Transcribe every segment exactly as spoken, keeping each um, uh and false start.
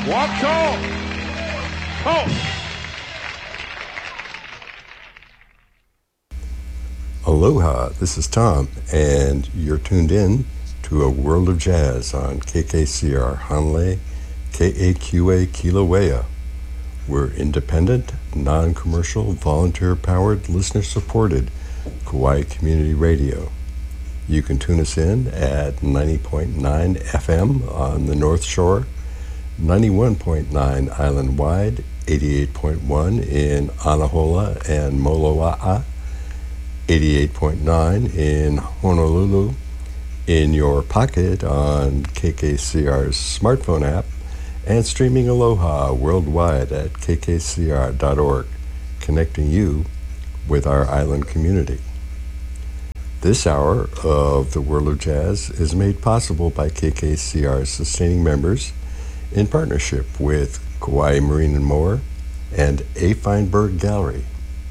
Walk tall. Tall. Aloha, this is Tom, and you're tuned in to A World of Jazz on K K C R Hanalei, K A Q A Kilauea. We're independent, non-commercial, volunteer-powered, listener-supported Kauai Community Radio. You can tune us in at ninety point nine F M on the North Shore, ninety-one point nine island-wide, eighty-eight point one in Anahola and Moloa'a, eighty-eight point nine in Honolulu, in your pocket on K K C R's smartphone app, and streaming Aloha worldwide at K K C R dot org, connecting you with our island community. This hour of The World of Jazz is made possible by K K C R's sustaining members in partnership with Kauai Marine and Mower and A. Feinberg Gallery.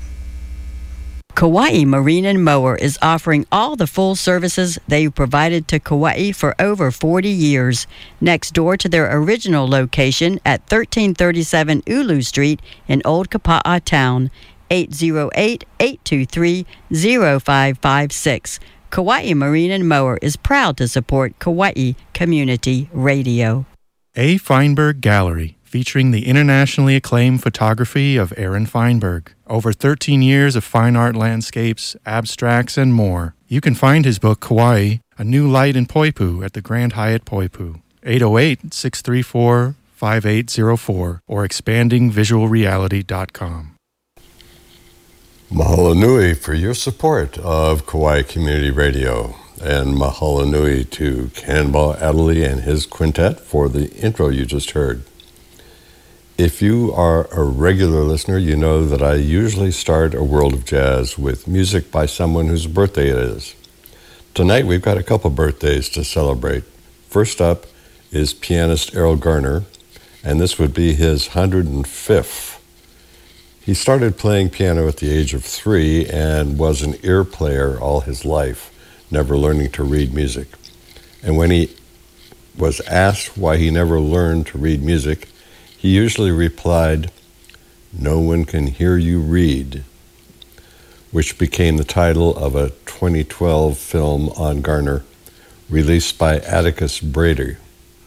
Kauai Marine and Mower is offering all the full services they've provided to Kauai for over forty years. Next door to their original location at thirteen thirty-seven Ulu Street in Old Kapa'a Town, eight oh eight, eight two three, oh five five six. Kauai Marine and Mower is proud to support Kauai Community Radio. A. Feinberg Gallery, featuring the internationally acclaimed photography of Aaron Feinberg. Over thirteen years of fine art landscapes, abstracts, and more. You can find his book, Kauai, A New Light in Poipu at the Grand Hyatt Poipu. eight oh eight, six three four, five eight oh four or expanding visual reality dot com. Mahalo nui for your support of Kauai Community Radio, and mahalo nui to Cannonball Adderley and his quintet for the intro you just heard. If you are a regular listener, you know that I usually start A World of Jazz with music by someone whose birthday it is. Tonight we've got a couple birthdays to celebrate. First up is pianist Errol Garner, and this would be his one hundred fifth. He started playing piano at the age of three and was an ear player all his life, never learning to read music. And when he was asked why he never learned to read music, he usually replied, "No one can hear you read," which became the title of a twenty twelve film on Garner, released by Atticus Brady.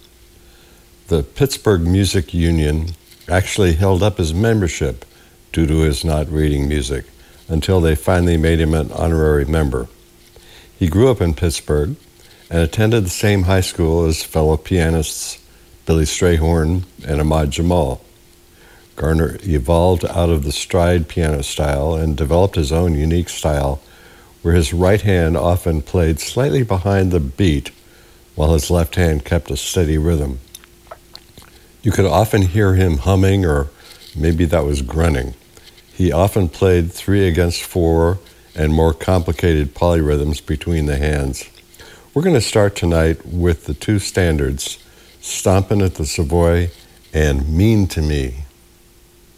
The Pittsburgh Music Union actually held up his membership due to his not reading music, until they finally made him an honorary member. He grew up in Pittsburgh and attended the same high school as fellow pianists Billy Strayhorn and Ahmad Jamal. Garner evolved out of the stride piano style and developed his own unique style, where his right hand often played slightly behind the beat while his left hand kept a steady rhythm. You could often hear him humming, or maybe that was grunting. He often played three against four and more complicated polyrhythms between the hands. We're going to start tonight with the two standards, Stompin' at the Savoy and Mean to Me.